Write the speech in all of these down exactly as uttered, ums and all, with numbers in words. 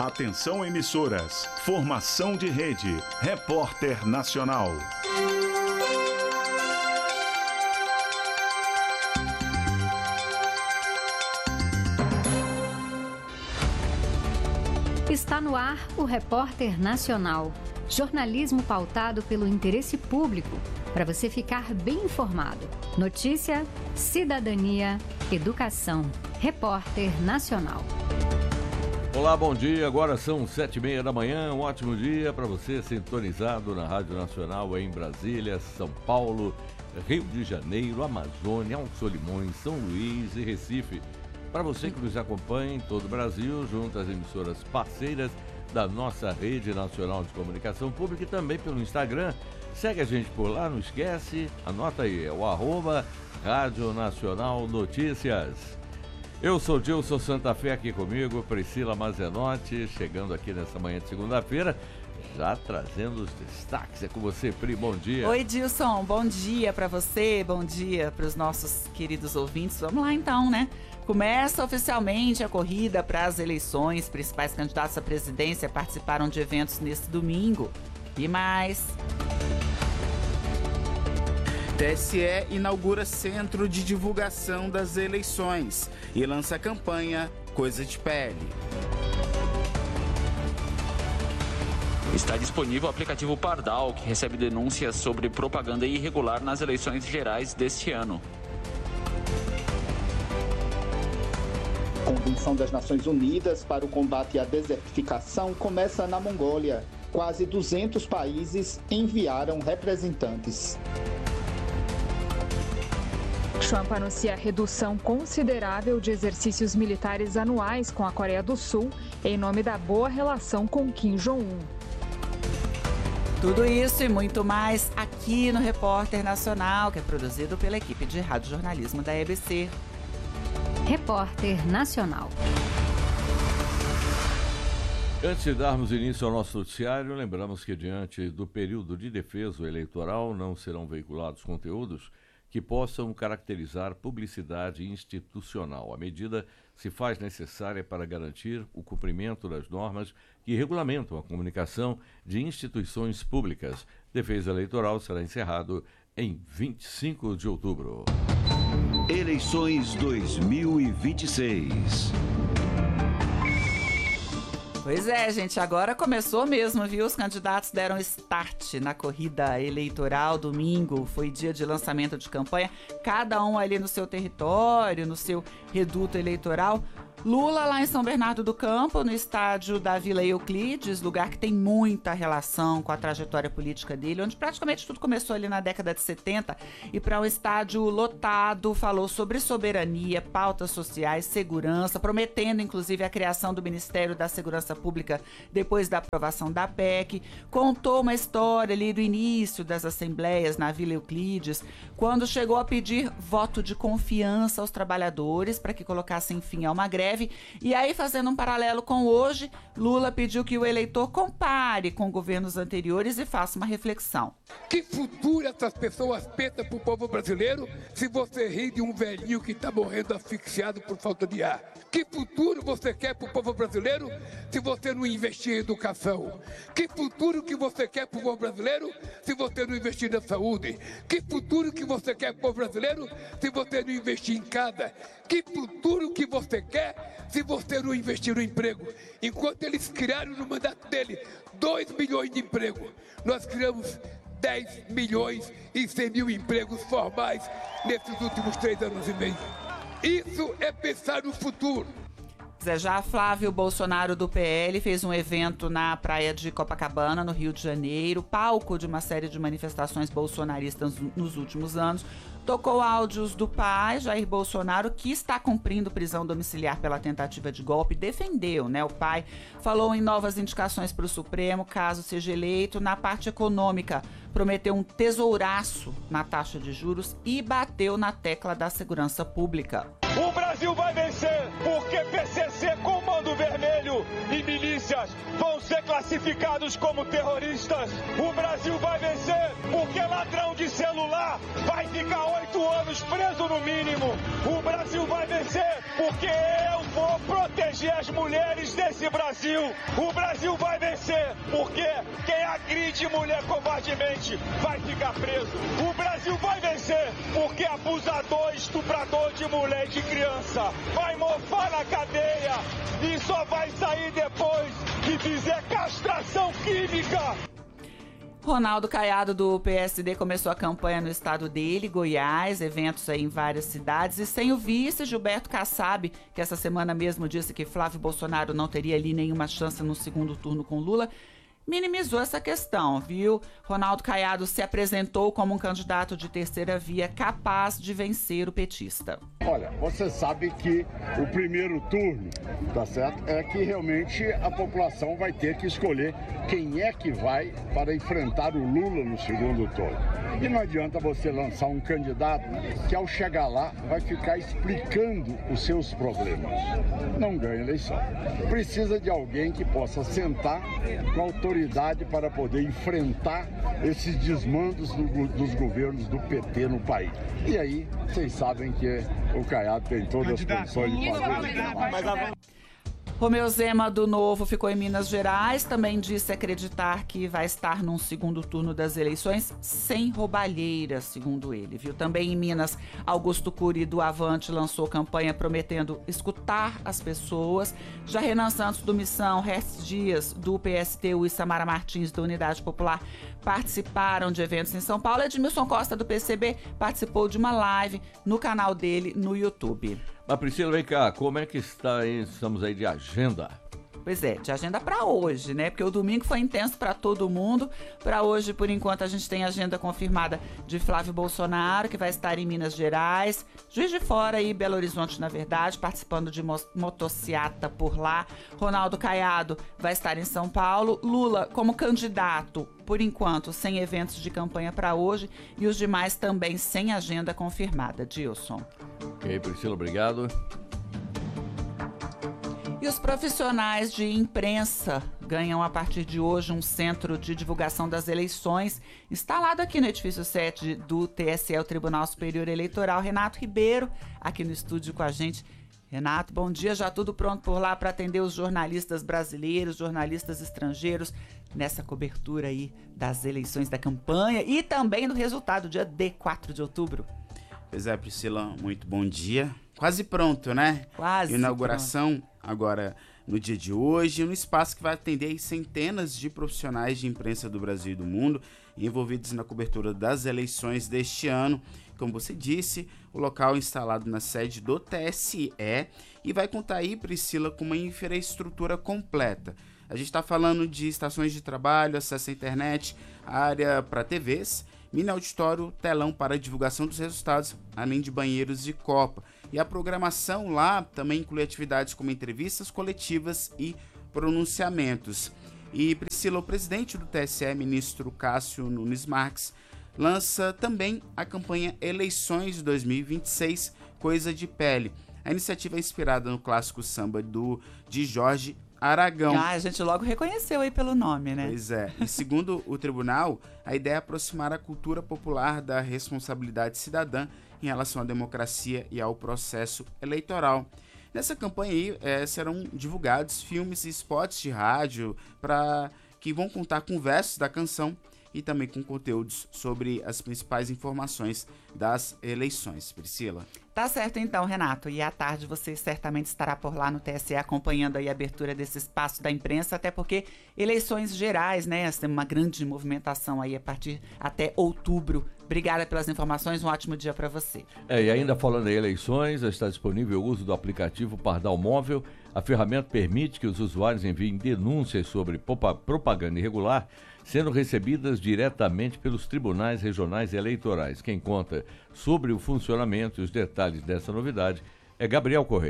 Atenção emissoras, formação de rede, Repórter Nacional. Está no ar o Repórter Nacional. Jornalismo pautado pelo interesse público, para você ficar bem informado. Notícia, cidadania, educação. Repórter Nacional. Olá, bom dia. Agora são sete e meia da manhã. Um ótimo dia para você sintonizado na Rádio Nacional em Brasília, São Paulo, Rio de Janeiro, Amazônia, Alto Solimões, São Luís e Recife. Para você que nos acompanha em todo o Brasil, junto às emissoras parceiras da nossa Rede Nacional de Comunicação Pública e também pelo Instagram. Segue a gente por lá, não esquece, anota aí, é o arroba Rádio Nacional Notícias. Eu sou Dilson Santa Fé, aqui comigo, Priscila Mazenotti, chegando aqui nessa manhã de segunda-feira, já trazendo os destaques. É com você, Pri, bom dia. Oi, Dilson, bom dia para você, bom dia para os nossos queridos ouvintes. Vamos lá então, né? Começa oficialmente a corrida para as eleições. Principais candidatos à presidência participaram de eventos neste domingo. E mais... T S E inaugura Centro de Divulgação das Eleições e lança a campanha Coisa de Pele. Está disponível o aplicativo Pardal, que recebe denúncias sobre propaganda irregular nas eleições gerais deste ano. Convenção das Nações Unidas para o combate à desertificação começa na Mongólia. Quase duzentos países enviaram representantes. Trump anuncia redução considerável de exercícios militares anuais com a Coreia do Sul em nome da boa relação com Kim Jong-un. Tudo isso e muito mais aqui no Repórter Nacional, que é produzido pela equipe de radiojornalismo da E B C. Repórter Nacional. Antes de darmos início ao nosso noticiário, lembramos que diante do período de defeso eleitoral não serão veiculados conteúdos que possam caracterizar publicidade institucional. A medida se faz necessária para garantir o cumprimento das normas que regulamentam a comunicação de instituições públicas. Defesa eleitoral será encerrado em vinte e cinco de outubro. Eleições dois mil e vinte e seis. Pois é, gente, agora começou mesmo, viu? Os candidatos deram start na corrida eleitoral. Domingo foi dia de lançamento de campanha, cada um ali no seu território, no seu reduto eleitoral. Lula lá em São Bernardo do Campo, no estádio da Vila Euclides, lugar que tem muita relação com a trajetória política dele, onde praticamente tudo começou ali na década de setenta, e para um estádio lotado, falou sobre soberania, pautas sociais, segurança, prometendo inclusive a criação do Ministério da Segurança Pública depois da aprovação da P E C, contou uma história ali do início das assembleias na Vila Euclides, quando chegou a pedir voto de confiança aos trabalhadores para que colocassem fim a uma greve. E aí, fazendo um paralelo com hoje, Lula pediu que o eleitor compare com governos anteriores e faça uma reflexão. Que futuro essas pessoas pensam para o povo brasileiro se você ri de um velhinho que está morrendo asfixiado por falta de ar? Que futuro você quer para o povo brasileiro se você não investir em educação? Que futuro que você quer para o povo brasileiro se você não investir na saúde? Que futuro que você quer para o povo brasileiro se você não investir em casa? Que futuro que você quer se você não investir no emprego? Enquanto eles criaram no mandato dele dois milhões de empregos, nós criamos dez milhões e cem mil empregos formais nesses últimos três anos e meio. Isso é pensar no futuro. Zé, já Flávio Bolsonaro do P L fez um evento na praia de Copacabana, no Rio de Janeiro, palco de uma série de manifestações bolsonaristas nos últimos anos. Tocou áudios do pai, Jair Bolsonaro, que está cumprindo prisão domiciliar pela tentativa de golpe. Defendeu, né? O pai falou em novas indicações para o Supremo, caso seja eleito. Na parte econômica, prometeu um tesouraço na taxa de juros e bateu na tecla da segurança pública. O Brasil vai vencer porque P C C, Comando Vermelho e milícias vão ser classificados como terroristas. O Brasil vai vencer porque ladrão de celular ficar, vai ficar oito anos preso no mínimo. O Brasil vai vencer porque eu vou proteger as mulheres desse Brasil. O Brasil vai vencer porque quem agride mulher covardemente vai ficar preso. O Brasil vai vencer porque abusador, estuprador de mulher e de criança vai mofar na cadeia e só vai sair depois que fizer castração química. Ronaldo Caiado, do P S D, começou a campanha no estado dele, Goiás, eventos aí em várias cidades, e sem o vice Gilberto Kassab, que essa semana mesmo disse que Flávio Bolsonaro não teria ali nenhuma chance no segundo turno com Lula, minimizou essa questão, viu? Ronaldo Caiado se apresentou como um candidato de terceira via capaz de vencer o petista. Olha, você sabe que o primeiro turno, tá certo? É que realmente a população vai ter que escolher quem é que vai para enfrentar o Lula no segundo turno. E não adianta você lançar um candidato que ao chegar lá vai ficar explicando os seus problemas. Não ganha eleição. Precisa de alguém que possa sentar com a autoridade para poder enfrentar esses desmandos do, dos governos do P T no país. E aí, vocês sabem que o Caiado tem todas as condições de fazer. Romeu Zema, do Novo, ficou em Minas Gerais, também disse acreditar que vai estar num segundo turno das eleições sem roubalheiras, segundo ele, viu? Também em Minas, Augusto Cury, do Avante, lançou campanha prometendo escutar as pessoas. Já Renan Santos, do Missão, Restes Dias, do P S T U e Samara Martins, da Unidade Popular, participaram de eventos em São Paulo. Edmilson Costa, do P C B, participou de uma live no canal dele no YouTube. Mas Priscila, vem cá, como é que está aí, estamos aí de agenda? Pois é, de agenda para hoje, né? Porque o domingo foi intenso para todo mundo. Para hoje, por enquanto, a gente tem agenda confirmada de Flávio Bolsonaro, que vai estar em Minas Gerais, Juiz de Fora e Belo Horizonte, na verdade, participando de motociata por lá. Ronaldo Caiado vai estar em São Paulo. Lula como candidato, por enquanto, sem eventos de campanha para hoje, e os demais também sem agenda confirmada. Dilson. Ok, Priscila, obrigado. E os profissionais de imprensa ganham a partir de hoje um centro de divulgação das eleições instalado aqui no edifício sete do T S E, o Tribunal Superior Eleitoral. Renato Ribeiro, aqui no estúdio com a gente. Renato, bom dia, já tudo pronto por lá para atender os jornalistas brasileiros, jornalistas estrangeiros, nessa cobertura aí das eleições, da campanha e também do resultado, dia D, quatro de outubro. Pois é, Priscila, muito bom dia. Quase pronto, né? Quase Inauguração pronto. Agora no dia de hoje, um espaço que vai atender centenas de profissionais de imprensa do Brasil e do mundo envolvidos na cobertura das eleições deste ano. Como você disse, o local é instalado na sede do T S E e vai contar aí, Priscila, com uma infraestrutura completa. A gente está falando de estações de trabalho, acesso à internet, área para T Vs, mini auditório, telão para divulgação dos resultados, além de banheiros de copa. E a programação lá também inclui atividades como entrevistas coletivas e pronunciamentos. E Priscila, o presidente do T S E, ministro Cássio Nunes Marques, lança também a campanha Eleições dois mil e vinte e seis, Coisa de Pele. A iniciativa é inspirada no clássico samba do, de Jorge Aragão. Ah, a gente logo reconheceu aí pelo nome, né? Pois é. E segundo o tribunal, a ideia é aproximar a cultura popular da responsabilidade cidadã em relação à democracia e ao processo eleitoral. Nessa campanha aí é, serão divulgados filmes e spots de rádio para que vão contar com versos da canção e também com conteúdos sobre as principais informações das eleições. Priscila. Tá certo então, Renato. E à tarde você certamente estará por lá no T S E acompanhando aí a abertura desse espaço da imprensa, até porque eleições gerais, né? Tem uma grande movimentação aí a partir até outubro. Obrigada pelas informações, um ótimo dia para você. É, e ainda falando em eleições, está disponível o uso do aplicativo Pardal Móvel. A ferramenta permite que os usuários enviem denúncias sobre propaganda irregular, sendo recebidas diretamente pelos tribunais regionais eleitorais. Quem conta sobre o funcionamento e os detalhes dessa novidade é Gabriel Correia.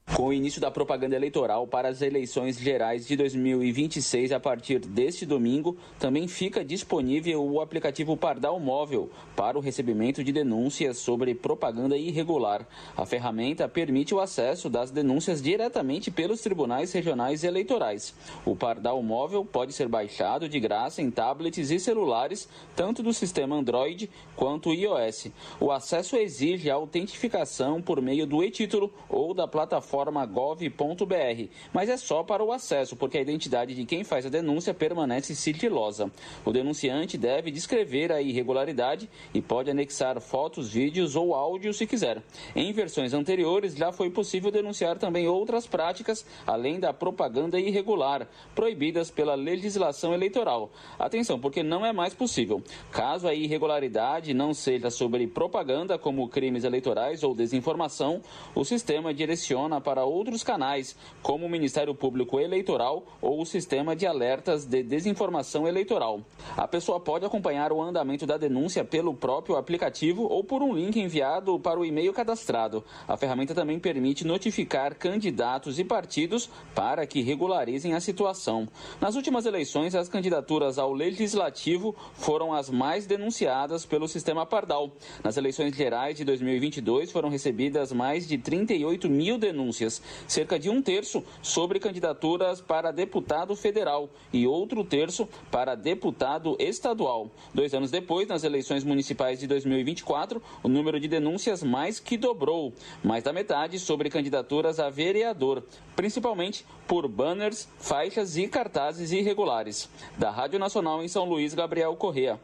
Com o início da propaganda eleitoral para as eleições gerais de dois mil e vinte e seis, a partir deste domingo, também fica disponível o aplicativo Pardal Móvel para o recebimento de denúncias sobre propaganda irregular. A ferramenta permite o acesso das denúncias diretamente pelos tribunais regionais eleitorais. O Pardal Móvel pode ser baixado de graça em tablets e celulares, tanto do sistema Android quanto iOS. O acesso exige a autentificação por meio do e-título ou da plataforma gov ponto br, mas é só para o acesso, porque a identidade de quem faz a denúncia permanece sigilosa. O denunciante deve descrever a irregularidade e pode anexar fotos, vídeos ou áudios se quiser. Em versões anteriores, já foi possível denunciar também outras práticas, além da propaganda irregular, proibidas pela legislação eleitoral. Atenção, porque não é mais possível. Caso a irregularidade não seja sobre propaganda, como crimes eleitorais ou desinformação, o sistema direciona para outros canais, como o Ministério Público Eleitoral ou o Sistema de Alertas de Desinformação Eleitoral. A pessoa pode acompanhar o andamento da denúncia pelo próprio aplicativo ou por um link enviado para o e-mail cadastrado. A ferramenta também permite notificar candidatos e partidos para que regularizem a situação. Nas últimas eleições, as candidaturas ao Legislativo foram as mais denunciadas pelo sistema Pardal. Nas eleições gerais de dois mil e vinte e dois, foram recebidas mais de trinta e oito mil denúncias, cerca de um terço sobre candidaturas para deputado federal e outro terço para deputado estadual. Dois anos depois, nas eleições municipais de dois mil e vinte e quatro, o número de denúncias mais que dobrou, mais da metade sobre candidaturas a vereador, principalmente por banners, faixas e cartazes irregulares. Da Rádio Nacional em São Luís, Gabriel Correa.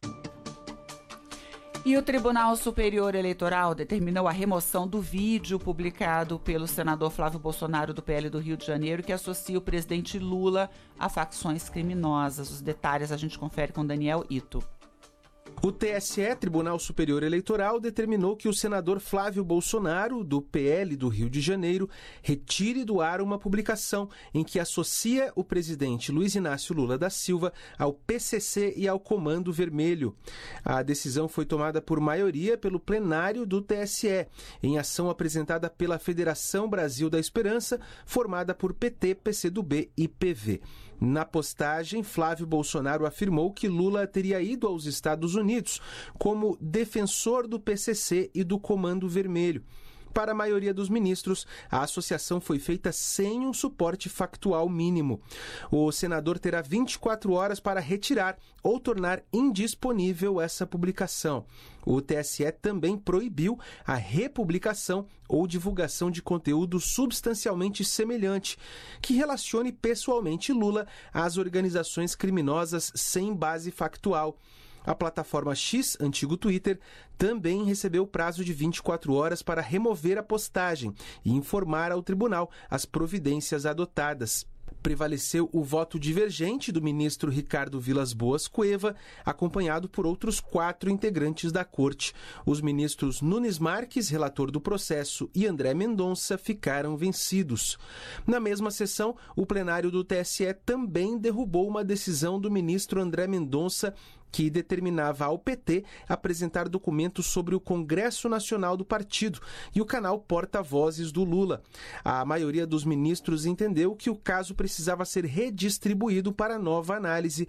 E o Tribunal Superior Eleitoral determinou a remoção do vídeo publicado pelo senador Flávio Bolsonaro do P L do Rio de Janeiro, que associa o presidente Lula a facções criminosas. Os detalhes a gente confere com Daniel Ito. O T S E, Tribunal Superior Eleitoral, determinou que o senador Flávio Bolsonaro, do P L do Rio de Janeiro, retire do ar uma publicação em que associa o presidente Luiz Inácio Lula da Silva ao P C C e ao Comando Vermelho. A decisão foi tomada por maioria pelo plenário do T S E, em ação apresentada pela Federação Brasil da Esperança, formada por P T, P C do B e P V. Na postagem, Flávio Bolsonaro afirmou que Lula teria ido aos Estados Unidos como defensor do P C C e do Comando Vermelho. Para a maioria dos ministros, a associação foi feita sem um suporte factual mínimo. O senador terá vinte e quatro horas para retirar ou tornar indisponível essa publicação. O T S E também proibiu a republicação ou divulgação de conteúdo substancialmente semelhante, que relacione pessoalmente Lula às organizações criminosas sem base factual. A plataforma X, antigo Twitter, também recebeu prazo de vinte e quatro horas para remover a postagem e informar ao tribunal as providências adotadas. Prevaleceu o voto divergente do ministro Ricardo Vilas Boas Cueva, acompanhado por outros quatro integrantes da corte. Os ministros Nunes Marques, relator do processo, e André Mendonça ficaram vencidos. Na mesma sessão, o plenário do T S E também derrubou uma decisão do ministro André Mendonça, que determinava ao P T apresentar documentos sobre o Congresso Nacional do partido e o canal Porta-Vozes do Lula. A maioria dos ministros entendeu que o caso precisava ser redistribuído para nova análise